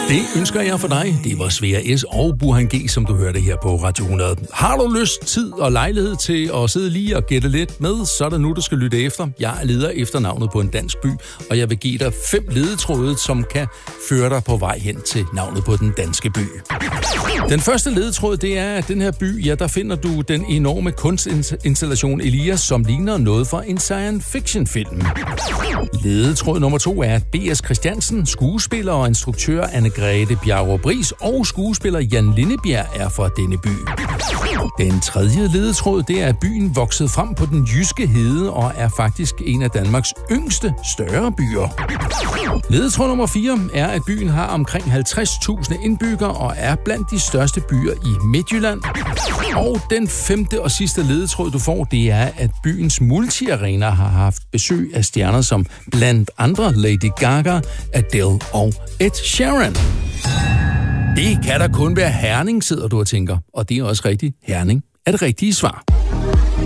Det ønsker jeg for dig. Det var Svea S. og Burhan G., som du hørte her på Radio 100. Har du lyst, tid og lejlighed til at sidde lige og gætte lidt med, så er det nu, du skal lytte efter. Jeg leder efter navnet på en dansk by, og jeg vil give dig 5 ledetråde, som kan føre dig på vej hen til navnet på den danske by. Den første ledetråd, det er, at den her by, der finder du den enorme kunstinstallation Elias, som ligner noget fra en science fiction film. Ledetråd nummer 2 er, at B.S. Christiansen, skuespiller og instruktør Anne-Grethe Bjarup Riis og skuespiller Jan Lindebjerg er fra denne by. Den tredje ledetråd, det er, at byen voksede frem på den jyske hede og er faktisk en af Danmarks yngste større byer. Ledetråd nummer 4 er, at byen har omkring 50.000 indbyggere og er blandt de største byer i Midtjylland. Og den femte og sidste ledetråd, du får, det er, at byens multiarena har haft besøg af stjerner som blandt andre Lady Gaga, Adele og Ed Sheeran. Det kan da kun være Herning, sidder du og tænker. Og det er også rigtigt. Herning er det rigtige svar.